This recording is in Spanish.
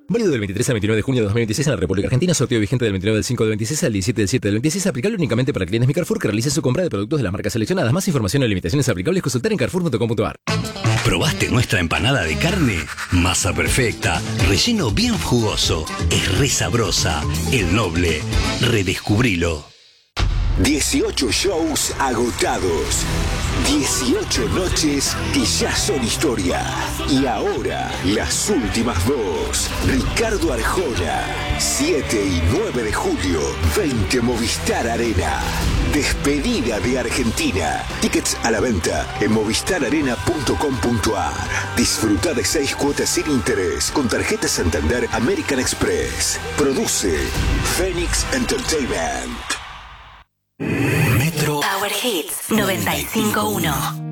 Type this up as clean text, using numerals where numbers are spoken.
Válido del 23 al 29 de junio de 2026 en la República Argentina. Sorteo vigente del 29 del 5 del 26 al 17 del 7 del 26. Aplicable únicamente para clientes Mi Carrefour que realicen su compra de productos de las marcas seleccionadas. Más información y limitaciones aplicables consultar en carrefour.com.ar. ¿Probaste nuestra empanada de carne? Masa perfecta, relleno bien jugoso, es re sabrosa. El Noble, redescubrilo. 18 shows agotados. 18 noches que ya son historia. Y ahora, las últimas dos. Ricardo Arjona, 7 y 9 de julio, 20 Movistar Arena. Despedida de Argentina. Tickets a la venta en movistararena.com.ar. Disfruta de 6 cuotas sin interés con tarjeta Santander American Express. Produce Phoenix Entertainment. Metro Power Hits 95.1.